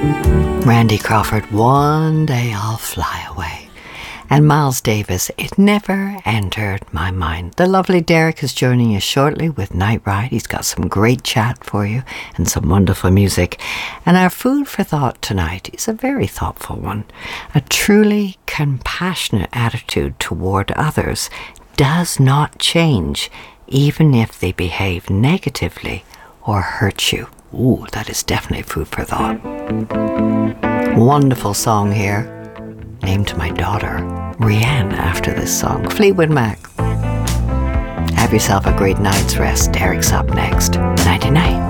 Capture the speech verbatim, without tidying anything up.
Randy Crawford, One Day I'll Fly Away. And Miles Davis, It Never Entered My Mind. The lovely Derek is joining us shortly with Night Ride. He's got some great chat for you and some wonderful music. And our food for thought tonight is a very thoughtful one. A truly compassionate attitude toward others does not change, even if they behave negatively or hurt you. Ooh, that is definitely food for thought. Wonderful song here. Named my daughter Rianne after this song. Fleetwood Mac. Have yourself a great night's rest. Derek's up next. Nighty night.